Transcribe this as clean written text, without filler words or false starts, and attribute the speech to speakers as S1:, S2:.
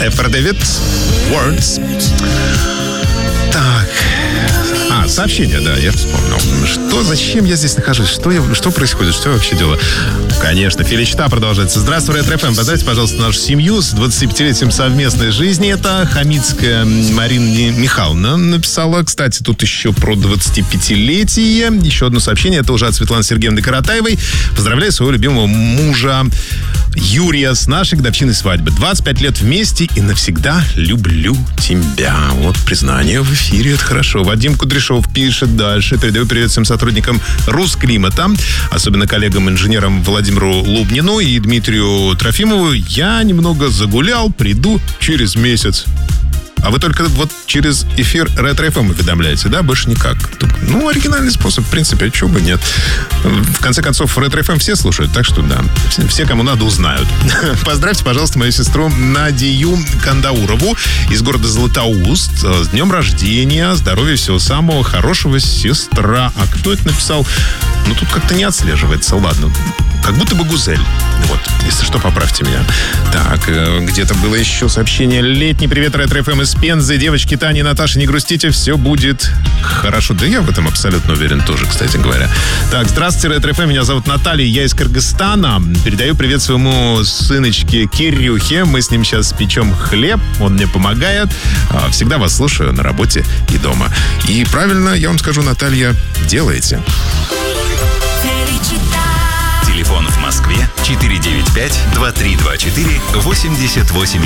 S1: Эфродевит, Words. Так. Сообщение, да, я вспомнил. Зачем я здесь нахожусь? Что происходит? Что я вообще делаю? Конечно, Филичта продолжается. Здравствуй, Ретро-ФМ. Поздравьте, пожалуйста, нашу семью с 25-летием совместной жизни. Это Хамицкая Марина Михайловна написала. Кстати, тут еще про 25-летие. Еще одно сообщение. Это уже от Светланы Сергеевны Каратаевой. Поздравляю своего любимого мужа Юрия с нашей годовщиной свадьбы. 25 лет вместе и навсегда люблю тебя. Вот признание в эфире, это хорошо. Вадим Кудряшов пишет дальше. Передаю привет всем сотрудникам Русклимата, особенно коллегам-инженерам Владимиру Лубнину и Дмитрию Трофимову. Я немного загулял, приду через месяц. А вы только вот через эфир Ретро-ФМ уведомляете, да? Больше никак. Оригинальный способ, в принципе, а чего бы нет. В конце концов, Ретро-ФМ все слушают, так что да. Все, кому надо, узнают. Поздравьте, пожалуйста, мою сестру Надию Кандаурову из города Златоуст. С днем рождения, здоровья, всего самого хорошего, сестра. А кто это написал? Тут как-то не отслеживается. Ладно. Как будто бы Гузель. Вот, если что, поправьте меня. Так, где-то было еще сообщение. Летний привет, Ретро-ФМ из Пензы. Девочки Таня и Наташа, не грустите, все будет хорошо. Да я в этом абсолютно уверен тоже, кстати говоря. Так, здравствуйте, Ретро-ФМ. Меня зовут Наталья, я из Кыргызстана. Передаю привет своему сыночке Кирюхе. Мы с ним сейчас печем хлеб, он мне помогает. Всегда вас слушаю на работе и дома. И правильно, я вам скажу, Наталья, делаете.
S2: Телефон в Москве 495-2324-88-9.